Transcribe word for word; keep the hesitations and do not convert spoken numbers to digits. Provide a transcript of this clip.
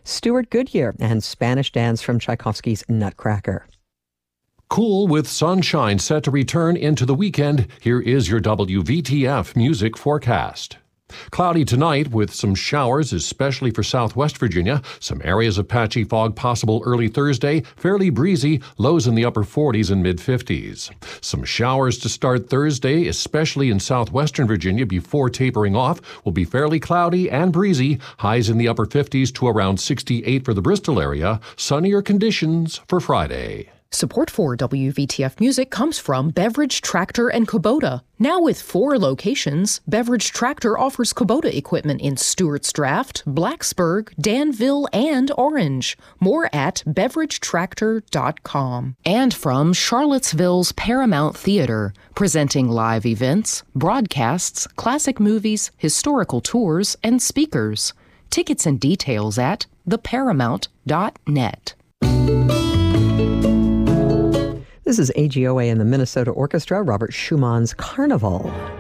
Stuart Goodyear and Spanish Dance from Tchaikovsky's Nutcracker. Cool with sunshine set to return into the weekend. Here is your W V T F music forecast. Cloudy tonight with some showers, especially for southwest Virginia. Some areas of patchy fog possible early Thursday. Fairly breezy, lows in the upper forties and mid-fifties. Some showers to start Thursday, especially in southwestern Virginia before tapering off. Will be fairly cloudy and breezy. Highs in the upper fifties to around sixty-eight for the Bristol area. Sunnier conditions for Friday. Support for W V T F Music comes from Beverage Tractor and Kubota. Now with four locations, Beverage Tractor offers Kubota equipment in Stewart's Draft, Blacksburg, Danville, and Orange. More at beverage tractor dot com. And from Charlottesville's Paramount Theater, presenting live events, broadcasts, classic movies, historical tours, and speakers. Tickets and details at the paramount dot net. This is A G O A and the Minnesota Orchestra, Robert Schumann's Carnival.